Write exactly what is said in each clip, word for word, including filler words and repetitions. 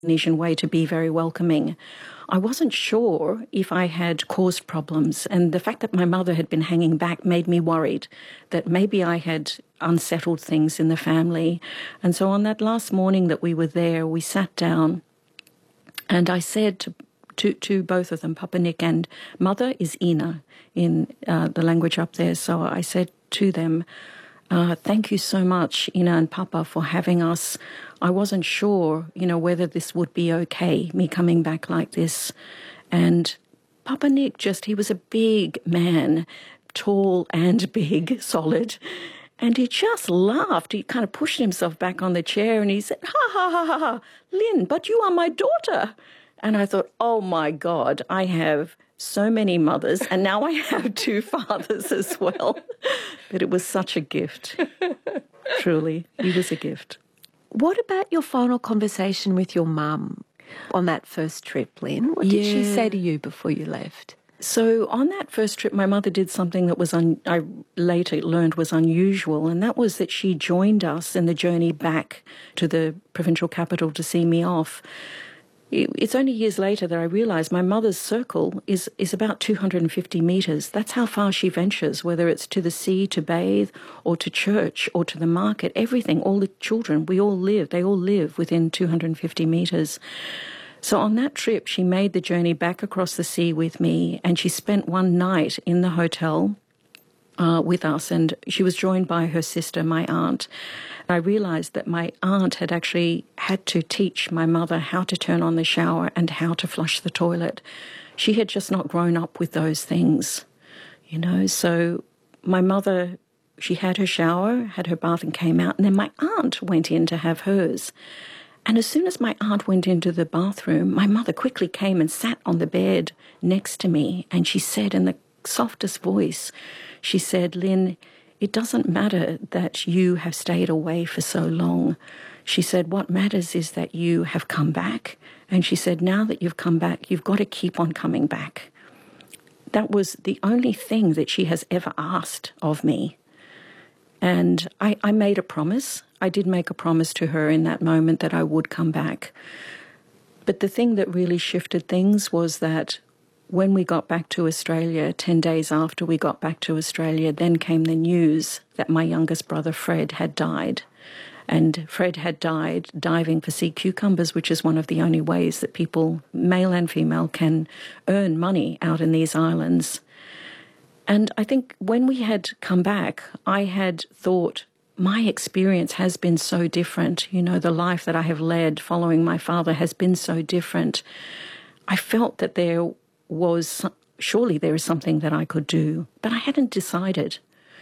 Indonesian way to be very welcoming. I wasn't sure if I had caused problems, and the fact that my mother had been hanging back made me worried that maybe I had unsettled things in the family. And so on that last morning that we were there, we sat down and I said to To, to both of them, Papa Nick and Mother is Ina in uh, the language up there. So I said to them, uh, thank you so much, Ina and Papa, for having us. I wasn't sure, you know, whether this would be okay, me coming back like this. And Papa Nick just, he was a big man, tall and big, solid. And he just laughed. He kind of pushed himself back on the chair and he said, ha, ha, ha, ha, ha, Lynn, but you are my daughter. And I thought, oh, my God, I have so many mothers, and now I have two fathers as well. But it was such a gift. Truly, he was a gift. What about your final conversation with your mum on that first trip, Lynn? What did yeah. she say to you before you left? So on that first trip, my mother did something that was un- I later learned was unusual, and that was that she joined us in the journey back to the provincial capital to see me off. It's only years later that I realised my mother's circle is, is about two hundred fifty metres. That's how far she ventures, whether it's to the sea to bathe or to church or to the market, everything, all the children, we all live, they all live within two hundred fifty metres. So on that trip, she made the journey back across the sea with me, and she spent one night in the hotel Uh, with us, and she was joined by her sister, my aunt. I realised that my aunt had actually had to teach my mother how to turn on the shower and how to flush the toilet. She had just not grown up with those things, you know. So my mother, she had her shower, had her bath and came out, and then my aunt went in to have hers. And as soon as my aunt went into the bathroom, my mother quickly came and sat on the bed next to me, and she said in the softest voice, she said, Lynn, it doesn't matter that you have stayed away for so long. She said, what matters is that you have come back. And she said, now that you've come back, you've got to keep on coming back. That was the only thing that she has ever asked of me. And I, I made a promise. I did make a promise to her in that moment that I would come back. But the thing that really shifted things was that when we got back to Australia, ten days after we got back to Australia, then came the news that my youngest brother, Fred, had died. And Fred had died diving for sea cucumbers, which is one of the only ways that people, male and female, can earn money out in these islands. And I think when we had come back, I had thought, my experience has been so different. You know, the life that I have led following my father has been so different. I felt that there was, surely there is something that I could do, but I hadn't decided.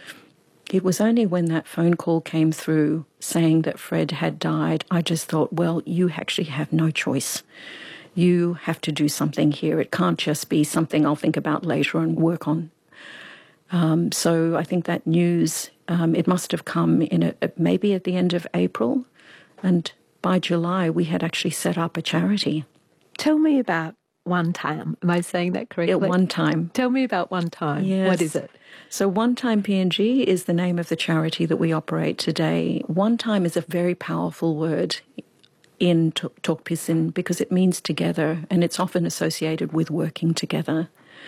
It was only when that phone call came through saying that Fred had died, I just thought, well, you actually have no choice. You have to do something here. It can't just be something I'll think about later and work on. Um, so I think that news, um, it must have come in a, maybe at the end of April, and by July we had actually set up a charity. Tell me about One Time. Am I saying that correctly? At One Time. Tell me about One Time. Yes. What is it? So One Time P N G is the name of the charity that we operate today. One Time is a very powerful word in Tok Pisin because it means together, and it's often associated with working together.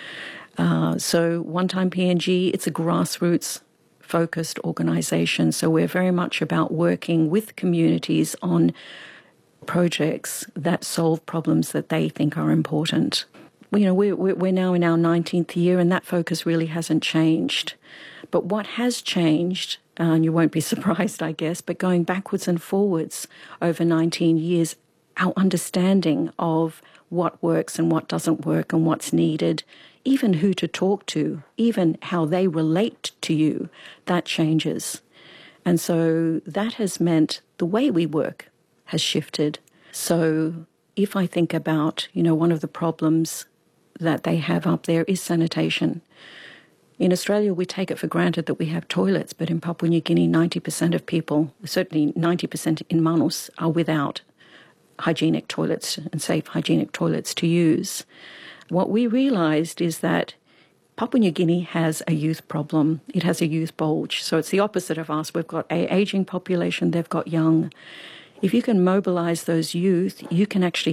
Uh, so One Time P N G, it's a grassroots-focused organisation. So we're very much about working with communities on projects that solve problems that they think are important. You know, we're, we're now in our nineteenth year, and that focus really hasn't changed. But what has changed, uh, and you won't be surprised, I guess, but going backwards and forwards over nineteen years, our understanding of what works and what doesn't work and what's needed, even who to talk to, even how they relate to you, that changes. And so that has meant the way we work has shifted. So if I think about, you know, one of the problems that they have up there is sanitation. In Australia, we take it for granted that we have toilets, but in Papua New Guinea, ninety percent of people, certainly ninety percent in Manus, are without hygienic toilets and safe hygienic toilets to use. What we realised is that Papua New Guinea has a youth problem. It has a youth bulge. So it's the opposite of us. We've got an ageing population, they've got young. if you can mobilise those youth, you can actually